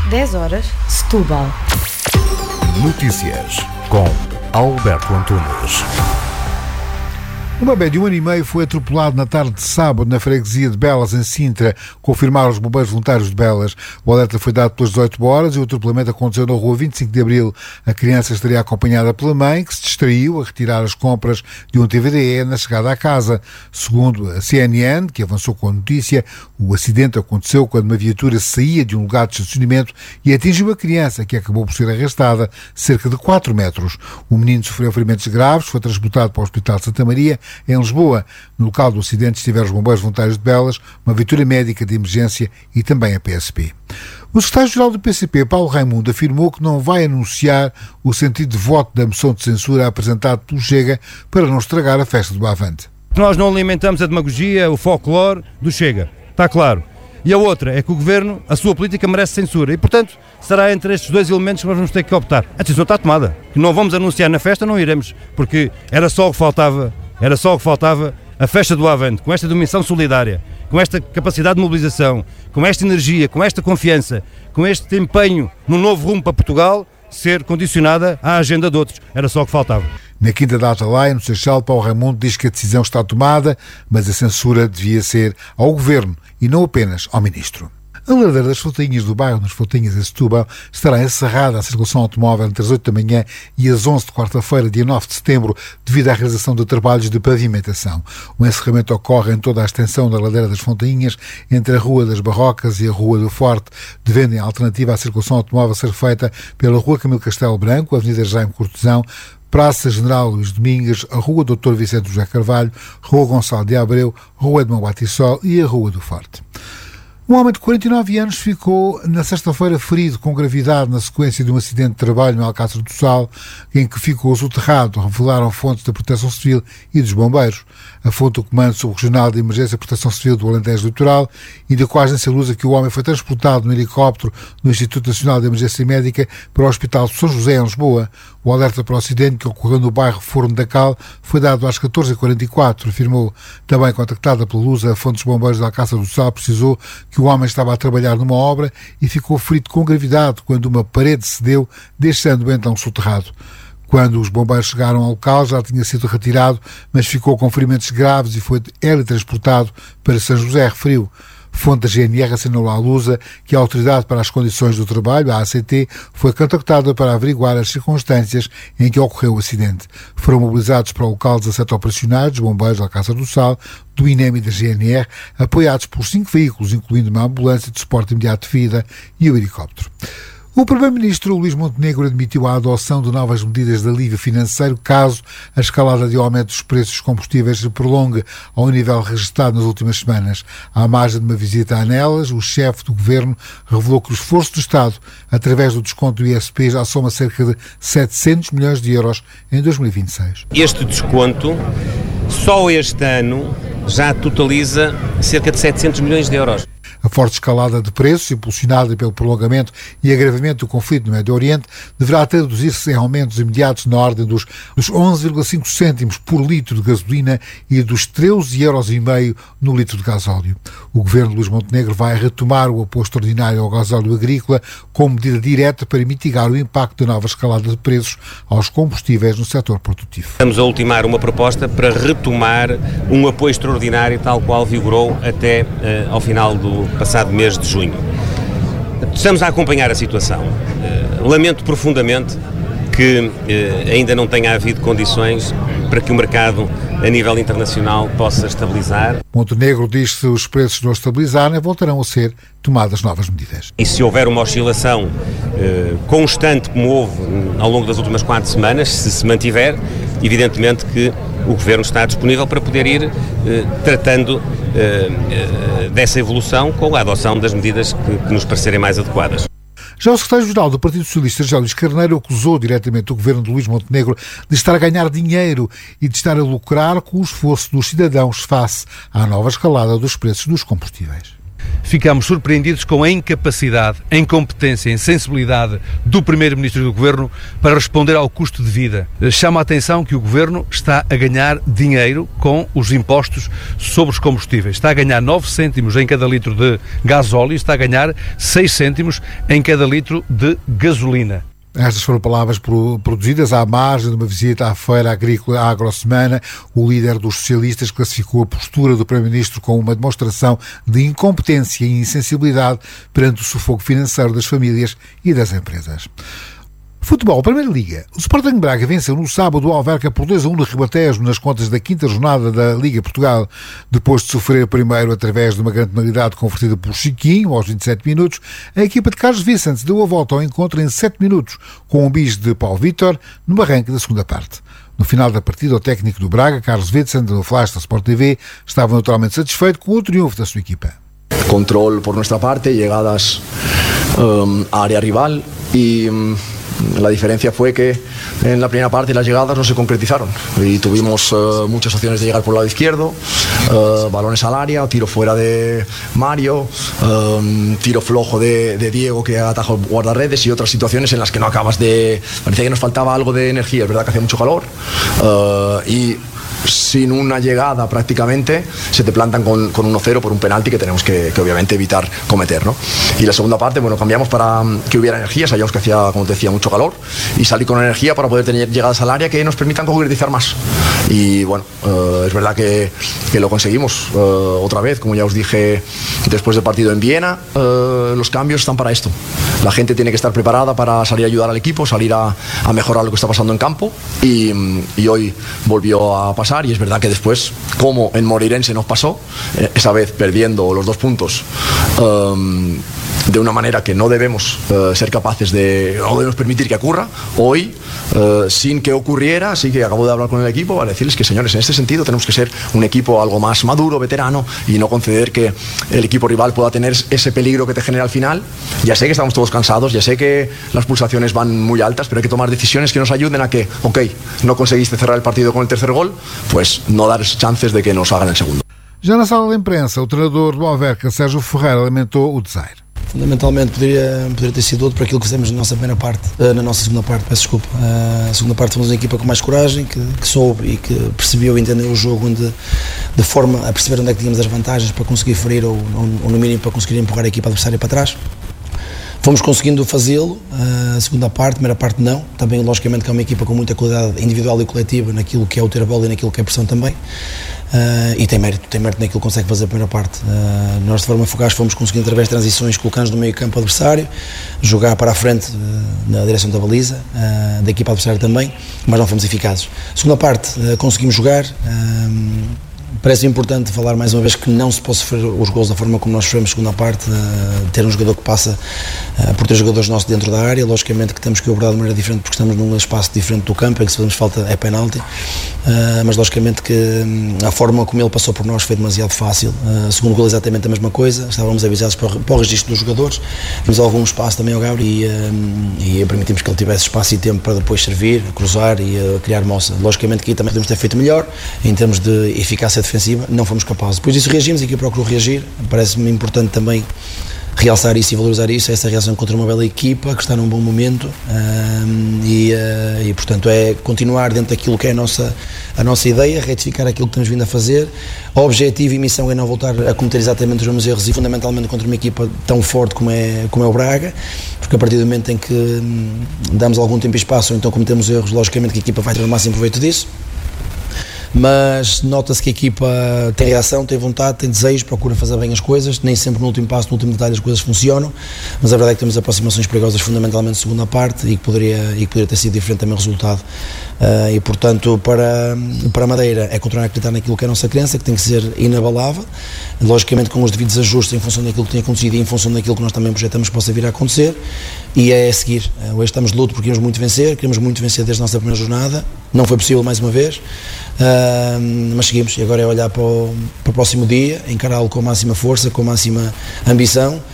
10 horas, Setúbal. Notícias com Alberto Antunes. Um bebê de 1 ano e meio foi atropelado na tarde de sábado na freguesia de Belas, em Sintra, confirmaram os bombeiros voluntários de Belas. O alerta foi dado pelas 18 horas e o atropelamento aconteceu na rua 25 de Abril. A criança estaria acompanhada pela mãe, que se distraiu a retirar as compras de um TVDE na chegada à casa. Segundo a CNN, que avançou com a notícia, o acidente aconteceu quando uma viatura saía de um lugar de estacionamento e atingiu a criança, que acabou por ser arrastada cerca de 4 metros. O menino sofreu ferimentos graves, foi transportado para o Hospital de Santa Maria, em Lisboa. No local do acidente estiveram os bombeiros voluntários de Belas, uma viatura médica de emergência e também a PSP. O secretário-geral do PCP, Paulo Raimundo, afirmou que não vai anunciar o sentido de voto da moção de censura apresentada pelo Chega para não estragar a festa do Avante. Nós não alimentamos a demagogia, o folclore do Chega, está claro. E a outra é que o Governo, a sua política merece censura e, portanto, será entre estes dois elementos que nós vamos ter que optar. A decisão está tomada. Que não vamos anunciar na festa, não iremos, porque era só o que faltava a festa do Avante, com esta dimensão solidária, com esta capacidade de mobilização, com esta energia, com esta confiança, com este empenho no novo rumo para Portugal, ser condicionada à agenda de outros. Era só o que faltava. Na quinta data lá, no Seixal, Paulo Raimundo diz que a decisão está tomada, mas a censura devia ser ao Governo e não apenas ao Ministro. A ladeira das Fontainhas do bairro das Fontainhas em Setúbal estará encerrada à circulação automóvel entre as 8 da manhã e as 11 de quarta-feira, dia 9 de setembro, devido à realização de trabalhos de pavimentação. O encerramento ocorre em toda a extensão da ladeira das Fontainhas, entre a Rua das Barrocas e a Rua do Forte, devendo em alternativa à circulação automóvel ser feita pela Rua Camilo Castelo Branco, Avenida Jaime Cortesão, Praça General Luís Domingues, a Rua Dr. Vicente José Carvalho, Rua Gonçalo de Abreu, Rua Edmão Batissol e a Rua do Forte. Um homem de 49 anos ficou na sexta-feira ferido com gravidade na sequência de um acidente de trabalho no Alcácer do Sal, em que ficou soterrado, revelaram fontes da Proteção Civil e dos Bombeiros. A fonte do Comando Subregional de Emergência e Proteção Civil do Alentejo Litoral indicou à agência Lusa que o homem foi transportado no helicóptero do Instituto Nacional de Emergência Médica para o Hospital de São José, em Lisboa. O alerta para o acidente, que ocorreu no bairro Forno da Cal, foi dado às 14h44, afirmou. Também contactada pela Lusa, a fonte dos Bombeiros da Alcácer do Sal precisou que o homem estava a trabalhar numa obra e ficou ferido com gravidade quando uma parede cedeu, deixando-o então soterrado. Quando os bombeiros chegaram ao local, já tinha sido retirado, mas ficou com ferimentos graves e foi teletransportado para São José, referiu. Fonte da GNR assinalou à Lusa que a Autoridade para as Condições do Trabalho, a ACT, foi contactada para averiguar as circunstâncias em que ocorreu o acidente. Foram mobilizados para o local 17 operacionais dos bombeiros da Alcácer do Sal, do INEM e da GNR, apoiados por 5 veículos, incluindo uma ambulância de suporte imediato de vida e o helicóptero. O Primeiro-Ministro Luís Montenegro admitiu a adoção de novas medidas de alívio financeiro caso a escalada de aumento dos preços dos combustíveis se prolongue ao nível registrado nas últimas semanas. À margem de uma visita a Anelas, o chefe do Governo revelou que o esforço do Estado, através do desconto do ISP, já soma cerca de 700 milhões de euros em 2026. Este desconto, só este ano, já totaliza cerca de 700 milhões de euros. A forte escalada de preços, impulsionada pelo prolongamento e agravamento do conflito no Médio Oriente, deverá traduzir-se em aumentos imediatos na ordem dos 11,5 cêntimos por litro de gasolina e dos 13,5 euros no litro de gasóleo. O governo de Luís Montenegro vai retomar o apoio extraordinário ao gasóleo agrícola como medida direta para mitigar o impacto da nova escalada de preços aos combustíveis no setor produtivo. Estamos a ultimar uma proposta para retomar um apoio extraordinário tal qual vigorou até ao final do passado mês de junho. Estamos a acompanhar a situação. Lamento profundamente que ainda não tenha havido condições para que o mercado a nível internacional possa estabilizar. Montenegro diz que se os preços não estabilizarem, voltarão a ser tomadas novas medidas. E se houver uma oscilação constante como houve ao longo das últimas 4 semanas, se mantiver, evidentemente que o Governo está disponível para poder ir tratando dessa evolução com a adoção das medidas que nos parecerem mais adequadas. Já o secretário-geral do Partido Socialista, José Luís Carneiro, acusou diretamente o governo de Luís Montenegro de estar a ganhar dinheiro e de estar a lucrar com o esforço dos cidadãos face à nova escalada dos preços dos combustíveis. Ficámos surpreendidos com a incapacidade, a incompetência, a insensibilidade do Primeiro-Ministro e do Governo para responder ao custo de vida. Chama a atenção que o Governo está a ganhar dinheiro com os impostos sobre os combustíveis. Está a ganhar 9 cêntimos em cada litro de gasóleo, está a ganhar 6 cêntimos em cada litro de gasolina. Estas foram palavras produzidas à margem de uma visita à Feira Agrícola Agrosemana. O líder dos socialistas classificou a postura do Primeiro-Ministro como uma demonstração de incompetência e insensibilidade perante o sufoco financeiro das famílias e das empresas. Futebol, Primeira Liga. O Sporting Braga venceu no sábado o Alverca por 2-1 no Ribatejo nas contas da 5ª jornada da Liga Portugal. Depois de sofrer primeiro através de uma grande penalidade convertida por Chiquinho aos 27 minutos, a equipa de Carlos Vicente deu a volta ao encontro em 7 minutos com um bis de Paulo Vítor no arranque da segunda parte. No final da partida, o técnico do Braga, Carlos Vicente, no flash da Sport TV, estava naturalmente satisfeito com o triunfo da sua equipa. Control por nuestra parte, llegadas a área rival y la diferencia fue que en la primera parte las llegadas no se concretizaron y tuvimos muchas opciones de llegar por el lado izquierdo, balones al área, tiro fuera de Mario, tiro flojo de Diego que atajó el guardarredes y otras situaciones en las que no acabas de... Parecía que nos faltaba algo de energía, es verdad que hacía mucho calor y sin una llegada prácticamente se te plantan con 1-0 por un penalti que tenemos que obviamente evitar cometer, ¿no? Y la segunda parte, bueno, cambiamos para que hubiera energía, sabíamos que hacía, como te decía, mucho calor y salir con energía para poder tener llegadas al área que nos permitan concretizar más y bueno, es verdad que lo conseguimos otra vez, como ya os dije después del partido en Viena, los cambios están para esto, la gente tiene que estar preparada para salir a ayudar al equipo, salir a mejorar lo que está pasando en campo y hoy volvió a pasar. Y es verdad que después, como en Moreirense nos pasó, esa vez perdiendo los 2 puntos de una manera que no debemos ser capaces de, no debemos permitir que ocurra, hoy, sin que ocurriera, así que acabo de hablar con el equipo para decirles que, señores, en este sentido tenemos que ser un equipo algo más maduro, veterano, y no conceder que el equipo rival pueda tener ese peligro que te genera al final. Ya sé que estamos todos cansados, ya sé que las pulsaciones van muy altas, pero hay que tomar decisiones que nos ayuden a que, ok, no conseguiste cerrar el partido con el tercer gol, pues no dar chances de que nos hagan el segundo. Já na sala de imprensa, o treinador do Alverca, Sérgio Ferreira, lamentou o desaire. Fundamentalmente poderia ter sido outro para aquilo que fizemos na nossa primeira parte, na nossa segunda parte, peço desculpa. A segunda parte fomos uma equipa com mais coragem, que soube e que percebeu e entendeu o jogo de forma a perceber onde é que tínhamos as vantagens para conseguir ferir ou no mínimo para conseguir empurrar a equipa adversária para trás. Fomos conseguindo fazê-lo, a segunda parte, a primeira parte não, também logicamente que é uma equipa com muita qualidade individual e coletiva naquilo que é o ter a bola e naquilo que é a pressão também, e tem mérito naquilo que consegue fazer a primeira parte. Nós de forma fugaz fomos conseguindo através de transições colocar-nos no meio campo adversário, jogar para a frente na direção da baliza, da equipa adversária também, mas não fomos eficazes. Segunda parte, conseguimos jogar. Parece importante falar mais uma vez que não se pode sofrer os gols da forma como nós sofremos na segunda parte, ter um jogador que passa por 3 jogadores nossos dentro da área, logicamente que temos que abordar de maneira diferente porque estamos num espaço diferente do campo, em que se fazemos falta é penalti, mas logicamente que a forma como ele passou por nós foi demasiado fácil. Segundo gol exatamente a mesma coisa, estávamos avisados para o registro dos jogadores, temos algum espaço também ao Gabriel e permitimos que ele tivesse espaço e tempo para depois servir, cruzar e criar moça. Logicamente que aí também podemos ter feito melhor em termos de eficácia defensiva, não fomos capazes. Depois disso reagimos e aqui procurou reagir. Parece-me importante também realçar isso e valorizar isso, essa reação contra uma bela equipa que está num bom momento e portanto é continuar dentro daquilo que é a nossa ideia, retificar aquilo que temos vindo a fazer. O objetivo e missão é não voltar a cometer exatamente os mesmos erros e fundamentalmente contra uma equipa tão forte como é o Braga, porque a partir do momento em que damos algum tempo e espaço ou então cometemos erros, logicamente que a equipa vai ter o máximo proveito disso. Mas nota-se que a equipa tem reação, tem vontade, tem desejo, procura fazer bem as coisas, nem sempre no último passo, no último detalhe as coisas funcionam, mas a verdade é que temos aproximações perigosas fundamentalmente na segunda parte e que poderia ter sido diferente também o resultado. E portanto para a Madeira é continuar a acreditar naquilo que é a nossa crença, que tem que ser inabalável, logicamente com os devidos ajustes em função daquilo que tem acontecido e em função daquilo que nós também projetamos que possa vir a acontecer, e é seguir. Hoje estamos de luto porque queremos muito vencer desde a nossa primeira jornada, não foi possível mais uma vez, mas seguimos e agora é olhar para o próximo dia, encará-lo com a máxima força, com a máxima ambição